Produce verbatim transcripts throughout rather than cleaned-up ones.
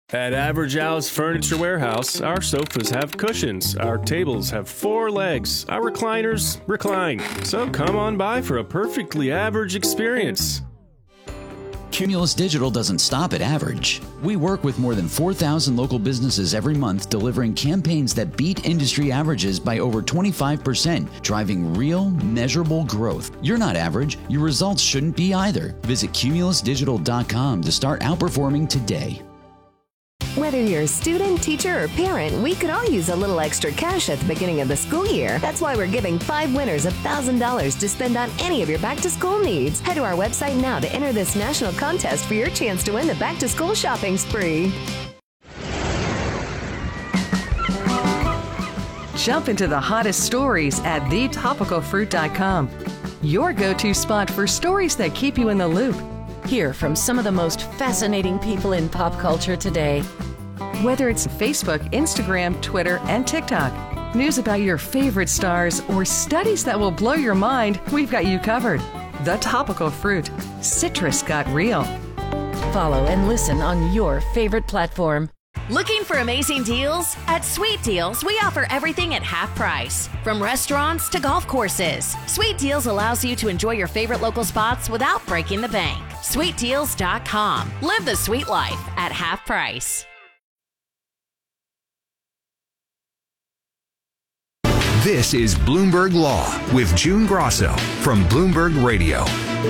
At Average Al's Furniture Warehouse, our sofas have cushions, our tables have four legs, our recliners recline. So come on by for a perfectly average experience. Cumulus Digital doesn't stop at average. We work with more than four thousand local businesses every month, delivering campaigns that beat industry averages by over twenty-five percent, driving real, measurable growth. You're not average. Your results shouldn't be either. Visit cumulus digital dot com to start outperforming today. Whether you're a student, teacher, or parent, we could all use a little extra cash at the beginning of the school year. That's why we're giving five winners one thousand dollars to spend on any of your back-to-school needs. Head to our website now to enter this national contest for your chance to win the back-to-school shopping spree. Jump into the hottest stories at the topical fruit dot com. Your go-to spot for stories that keep you in the loop. Hear from some of the most fascinating people in pop culture today. Whether it's Facebook, Instagram, Twitter, and TikTok, news about your favorite stars, or studies that will blow your mind, we've got you covered. The Topical Fruit. Citrus got real. Follow and listen on your favorite platform. Looking for amazing deals? At Sweet Deals, we offer everything at half price. From restaurants to golf courses, Sweet Deals allows you to enjoy your favorite local spots without breaking the bank. sweet deals dot com. Live the sweet life at half price. This is Bloomberg Law with June Grosso from Bloomberg Radio.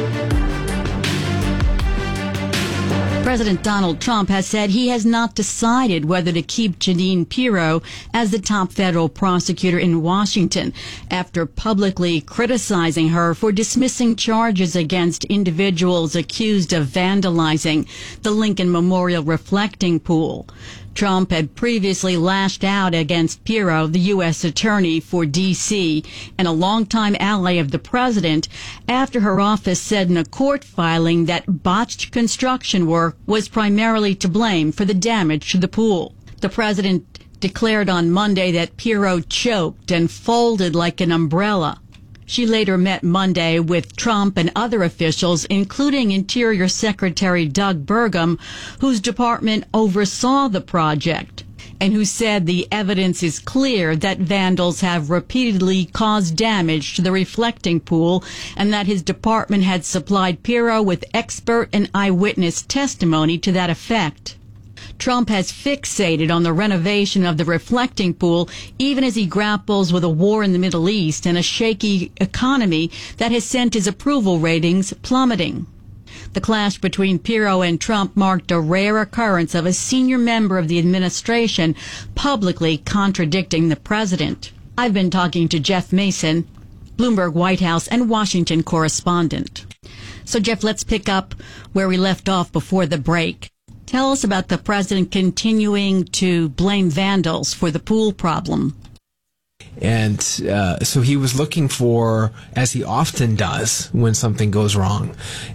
President Donald Trump has said he has not decided whether to keep Jeanine Pirro as the top federal prosecutor in Washington after publicly criticizing her for dismissing charges against individuals accused of vandalizing the Lincoln Memorial reflecting pool. Trump had previously lashed out against Pirro, the U S attorney for D C and a longtime ally of the president, after her office said in a court filing that botched construction work was primarily to blame for the damage to the pool. The president declared on Monday that Pirro choked and folded like an umbrella. She later met Monday with Trump and other officials, including Interior Secretary Doug Burgum, whose department oversaw the project, and who said the evidence is clear that vandals have repeatedly caused damage to the reflecting pool and that his department had supplied Pirro with expert and eyewitness testimony to that effect. Trump has fixated on the renovation of the reflecting pool, even as he grapples with a war in the Middle East and a shaky economy that has sent his approval ratings plummeting. The clash between Pirro and Trump marked a rare occurrence of a senior member of the administration publicly contradicting the president. I've been talking to Jeff Mason, Bloomberg White House and Washington correspondent. So, Jeff, let's pick up where we left off before the break. Tell us about the president continuing to blame vandals for the pool problem. And uh, so he was looking for, as he often does when something goes wrong,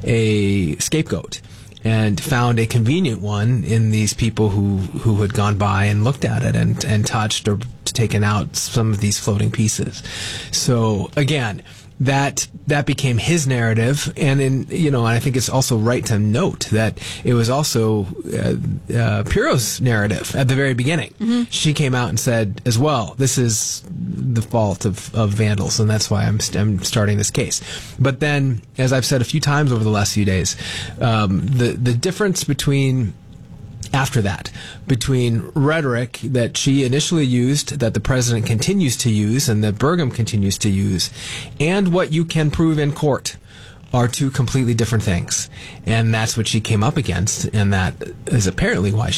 a scapegoat, and found a convenient one in these people who, who had gone by and looked at it and, and touched or taken out some of these floating pieces. So again, that that became his narrative, and in you know, and I think it's also right to note that it was also uh, uh, Pirro's narrative at the very beginning. Mm-hmm. She came out and said as well, "This is the fault of, of vandals, and that's why I'm st- I'm starting this case." But then, as I've said a few times over the last few days, um, the the difference between after that, between rhetoric that she initially used, that the president continues to use, and that Burgum continues to use, and what you can prove in court, are two completely different things. And that's what she came up against, and that is apparently why she